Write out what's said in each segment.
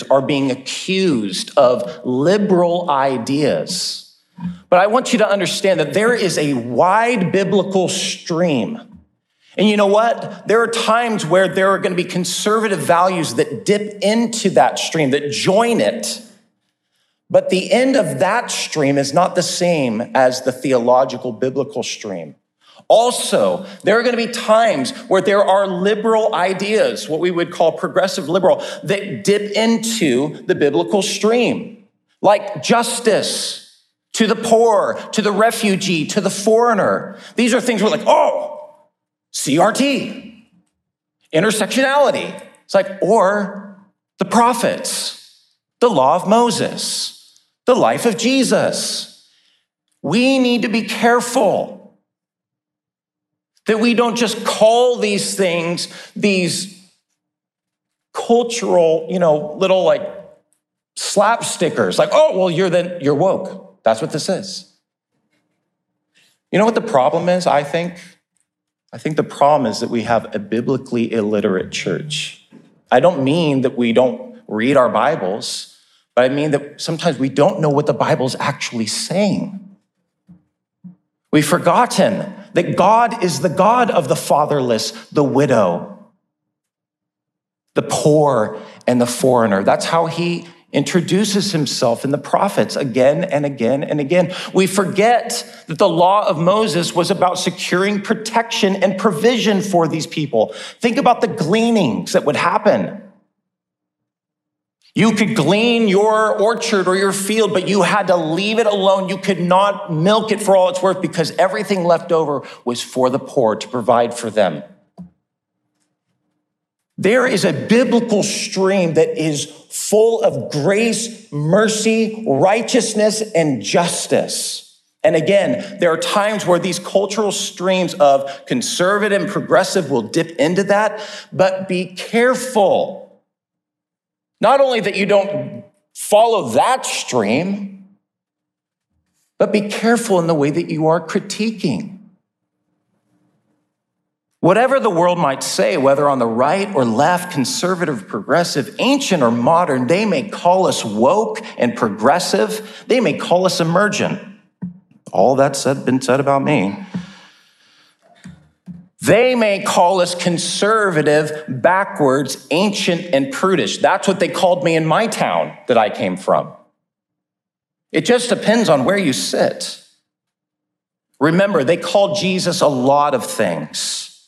are being accused of liberal ideas. But I want you to understand that there is a wide biblical stream. And you know what? There are times where there are going to be conservative values that dip into that stream, that join it. But the end of that stream is not the same as the theological biblical stream. Also, there are going to be times where there are liberal ideas, what we would call progressive liberal, that dip into the biblical stream, like justice to the poor, to the refugee, to the foreigner. These are things we're like, oh, CRT, intersectionality. It's like, or the prophets, the law of Moses, the life of Jesus. We need to be careful that we don't just call these things, these cultural, little like slap stickers. Like, oh, well, you're woke. That's what this is. You know what the problem is, I think? I think the problem is that we have a biblically illiterate church. I don't mean that we don't read our Bibles, but I mean that sometimes we don't know what the Bible's actually saying. We've forgotten that God is the God of the fatherless, the widow, the poor, and the foreigner. That's how he introduces himself in the prophets again and again and again. We forget that the law of Moses was about securing protection and provision for these people. Think about the gleanings that would happen. You could glean your orchard or your field, but you had to leave it alone. You could not milk it for all it's worth because everything left over was for the poor to provide for them. There is a biblical stream that is full of grace, mercy, righteousness, and justice. And again, there are times where these cultural streams of conservative and progressive will dip into that, but be careful. Not only that you don't follow that stream, but be careful in the way that you are critiquing. Whatever the world might say, whether on the right or left, conservative, progressive, ancient or modern, they may call us woke and progressive. They may call us emergent. All that's been said about me. They may call us conservative, backwards, ancient, and prudish. That's what they called me in my town that I came from. It just depends on where you sit. Remember, they called Jesus a lot of things.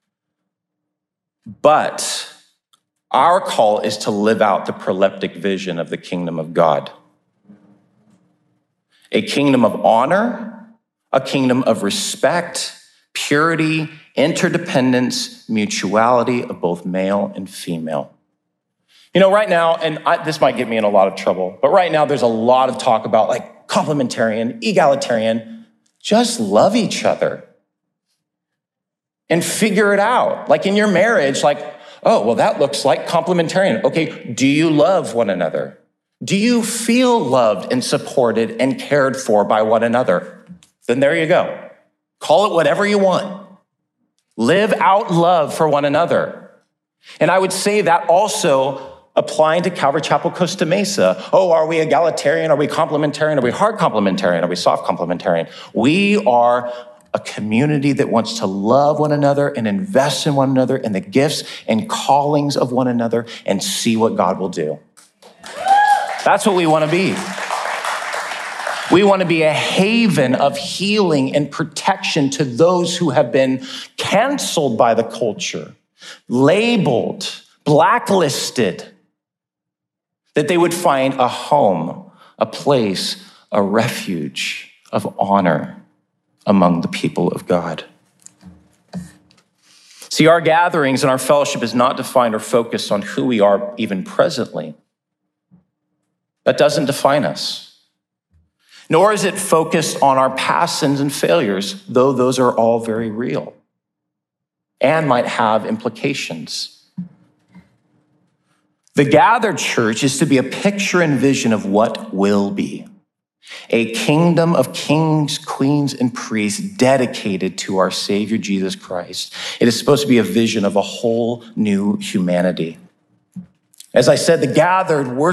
But our call is to live out the proleptic vision of the kingdom of God. A kingdom of honor, a kingdom of respect, purity, interdependence, mutuality of both male and female. Right now, and this might get me in a lot of trouble, but right now there's a lot of talk about like complementarian, egalitarian. Just love each other and figure it out. Like in your marriage, like, oh, well, that looks like complementarian. Okay, do you love one another? Do you feel loved and supported and cared for by one another? Then there you go. Call it whatever you want. Live out love for one another. And I would say that also applying to Calvary Chapel, Costa Mesa. Oh, are we egalitarian? Are we complementarian? Are we hard complementarian? Are we soft complementarian? We are a community that wants to love one another and invest in one another and the gifts and callings of one another and see what God will do. That's what we want to be. We want to be a haven of healing and protection to those who have been canceled by the culture, labeled, blacklisted, that they would find a home, a place, a refuge of honor among the people of God. See, our gatherings and our fellowship is not defined or focused on who we are even presently. That doesn't define us. Nor is it focused on our past sins and failures, though those are all very real and might have implications. The gathered church is to be a picture and vision of what will be. A kingdom of kings, queens, and priests dedicated to our Savior, Jesus Christ. It is supposed to be a vision of a whole new humanity. As I said, the gathered worship